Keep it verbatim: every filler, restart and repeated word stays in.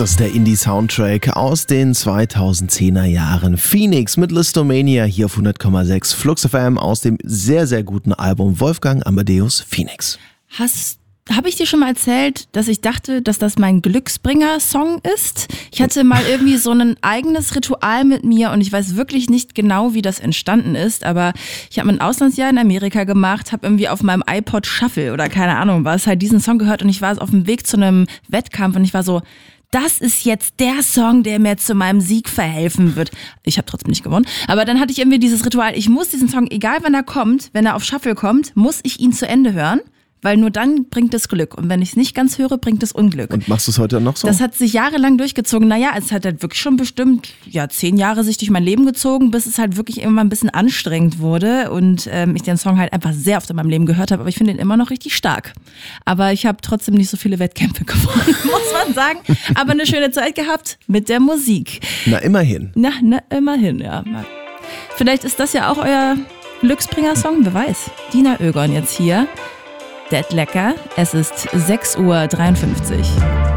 Das ist der Indie-Soundtrack aus den zweitausendzehner Jahren. Phoenix mit Listomania hier auf hundert Komma sechs Flux F M aus dem sehr, sehr guten Album Wolfgang Amadeus Phoenix. Hast Habe ich dir schon mal erzählt, dass ich dachte, dass das mein Glücksbringer-Song ist? Ich hatte mal irgendwie so ein eigenes Ritual mit mir und ich weiß wirklich nicht genau, wie das entstanden ist, aber ich habe ein Auslandsjahr in Amerika gemacht, habe irgendwie auf meinem iPod Shuffle oder keine Ahnung was halt diesen Song gehört und ich war auf dem Weg zu einem Wettkampf und ich war so, das ist jetzt der Song, der mir zu meinem Sieg verhelfen wird. Ich habe trotzdem nicht gewonnen. Aber dann hatte ich irgendwie dieses Ritual, ich muss diesen Song, egal wann er kommt, wenn er auf Shuffle kommt, muss ich ihn zu Ende hören. Weil nur dann bringt es Glück. Und wenn ich es nicht ganz höre, bringt es Unglück. Und machst du es heute noch so? Das hat sich jahrelang durchgezogen. Naja, es hat halt wirklich schon bestimmt ja zehn Jahre sich durch mein Leben gezogen, bis es halt wirklich immer ein bisschen anstrengend wurde. Und ähm, ich den Song halt einfach sehr oft in meinem Leben gehört habe. Aber ich finde ihn immer noch richtig stark. Aber ich habe trotzdem nicht so viele Wettkämpfe gewonnen, muss man sagen. Aber eine schöne Zeit gehabt mit der Musik. Na, immerhin. Na, na immerhin, ja. Vielleicht ist das ja auch euer Glücksbringer-Song, wer weiß. Dina Ögon jetzt hier. Dead Lecker. Es ist sechs Uhr dreiundfünfzig.